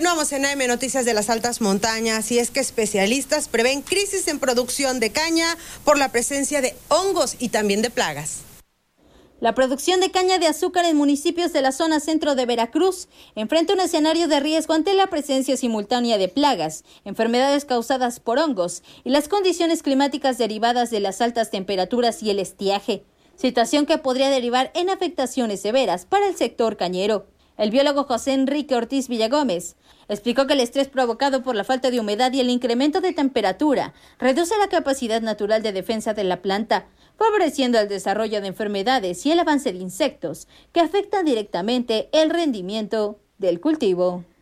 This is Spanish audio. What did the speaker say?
Continuamos en AM Noticias de las Altas Montañas y es que especialistas prevén crisis en producción de caña por la presencia de hongos y también de plagas. La producción de caña de azúcar en municipios de la zona centro de Veracruz enfrenta un escenario de riesgo ante la presencia simultánea de plagas, enfermedades causadas por hongos y las condiciones climáticas derivadas de las altas temperaturas y el estiaje, situación que podría derivar en afectaciones severas para el sector cañero. El biólogo José Enrique Ortiz Villagómez explicó que el estrés provocado por la falta de humedad y el incremento de temperatura reduce la capacidad natural de defensa de la planta, favoreciendo el desarrollo de enfermedades y el avance de insectos que afectan directamente el rendimiento del cultivo.